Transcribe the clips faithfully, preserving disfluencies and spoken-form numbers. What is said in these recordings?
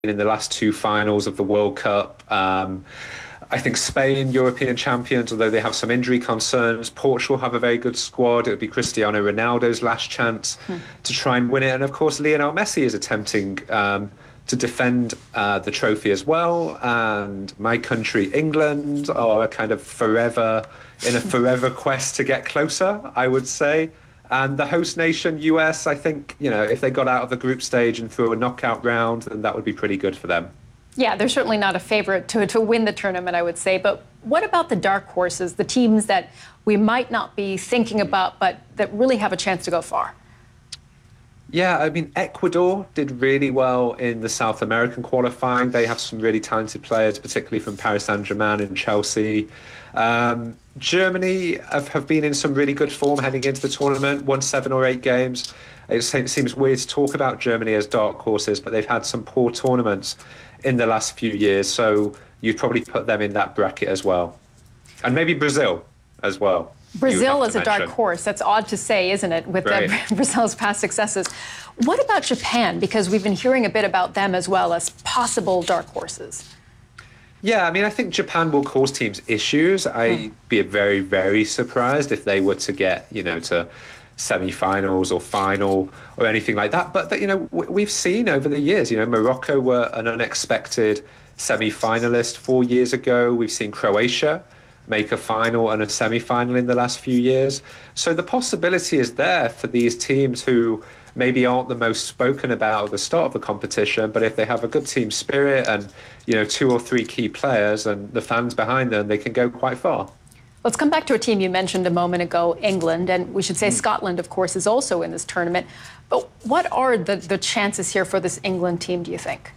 in the last two finals of the World Cup. Um, I think Spain, European champions, although they have some injury concerns. Portugal have a very good squad. It would be Cristiano Ronaldo's last chance hmm. to try and win it. And of course, Lionel Messi is attempting um, to defend uh, the trophy as well. And my country, England, are kind of forever in a forever quest to get closer, I would say. And the host nation, U S, I think, you know, if they got out of the group stage and through a knockout round, then that would be pretty good for them. Yeah, they're certainly not a favorite to, to win the tournament, I would say. But what about the dark horses, the teams that we might not be thinking about, but that really have a chance to go far? Yeah, I mean, Ecuador did really well in the South American qualifying. They have some really talented players, particularly from Paris Saint-Germain and Chelsea. Um, Germany have, have been in some really good form heading into the tournament, won seven or eight games. It seems weird to talk about Germany as dark horses, but they've had some poor tournaments in the last few years, so you'd probably put them in that bracket as well. And maybe Brazil as well. Brazil is a dark horse. That's odd to say, isn't it, with right. the, Brazil's past successes. What about Japan? Because we've been hearing a bit about them as well as possible dark horses. Yeah, I mean, I think Japan will cause teams issues. I'd hmm. be very, very surprised if they were to get, you know, to semi-finals or final or anything like that. But, you know, we've seen over the years, you know, Morocco were an unexpected semi-finalist four years ago. We've seen Croatia make a final and a semi-final in the last few years. So the possibility is there for these teams who maybe aren't the most spoken about at the start of the competition, but if they have a good team spirit and, you know, two or three key players and the fans behind them, they can go quite far. Let's come back to a team you mentioned a moment ago, England, and we should say mm. Scotland, of course, is also in this tournament. But what are the, the chances here for this England team, do you think?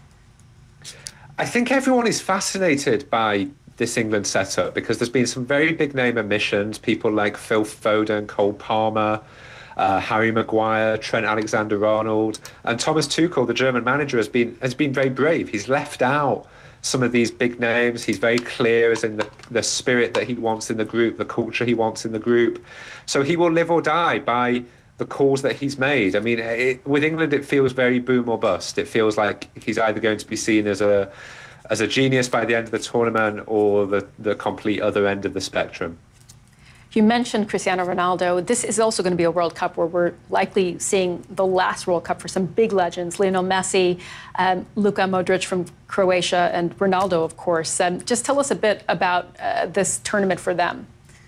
I think everyone is fascinated by this England setup because there's been some very big name omissions, people like Phil Foden, Cole Palmer, Uh, Harry Maguire, Trent Alexander-Arnold, and Thomas Tuchel, the German manager, has been has been very brave. He's left out some of these big names. He's very clear as in the, the spirit that he wants in the group, the culture he wants in the group. So he will live or die by the calls that he's made. I mean, it, with England, it feels very boom or bust. It feels like he's either going to be seen as a as a genius by the end of the tournament or the, the complete other end of the spectrum. You mentioned Cristiano Ronaldo. This is also going to be a World Cup where we're likely seeing the last World Cup for some big legends, Lionel Messi, um, Luka Modric from Croatia, and Ronaldo, of course. Um, just tell us a bit about uh, this tournament for them.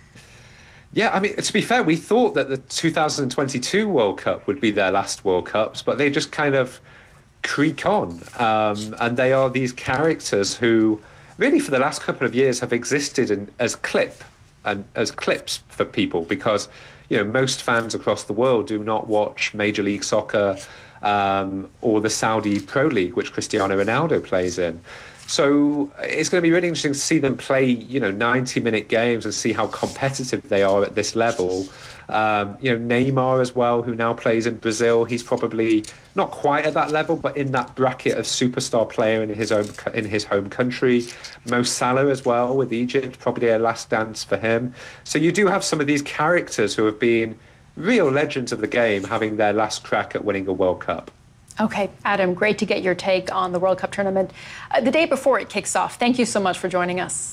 Yeah, I mean, to be fair, we thought that the two thousand twenty-two World Cup would be their last World Cups, but they just kind of creak on. Um, and they are these characters who really for the last couple of years have existed in, as clip and as clips for people because, you know, most fans across the world do not watch Major League Soccer um, or the Saudi Pro League, which Cristiano Ronaldo plays in. So it's going to be really interesting to see them play, you know, ninety minute games and see how competitive they are at this level. Um, you know, Neymar as well, who now plays in Brazil. He's probably not quite at that level, but in that bracket of superstar player in his own in his home country. Mo Salah as well with Egypt, probably a last dance for him. So you do have some of these characters who have been real legends of the game having their last crack at winning a World Cup. Okay, Adam, great to get your take on the World Cup tournament uh, the day before it kicks off. Thank you so much for joining us.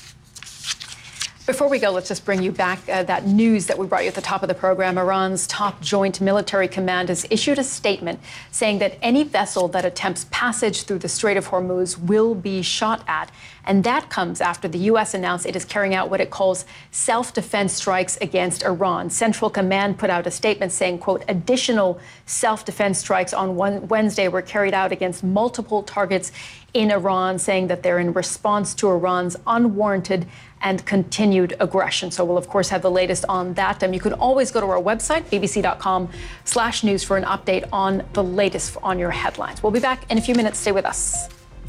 Before we go, let's just bring you back uh, that news that we brought you at the top of the program. Iran's top joint military command has issued a statement saying that any vessel that attempts passage through the Strait of Hormuz will be shot at. And that comes after the U S announced it is carrying out what it calls self-defense strikes against Iran. Central Command put out a statement saying, quote, additional self-defense strikes on one Wednesday were carried out against multiple targets in Iran, saying that they're in response to Iran's unwarranted and continued aggression. So we'll, of course, have the latest on that. Um, you can always go to our website, bbc.com slash news for an update on the latest on your headlines. We'll be back in a few minutes. Stay with us.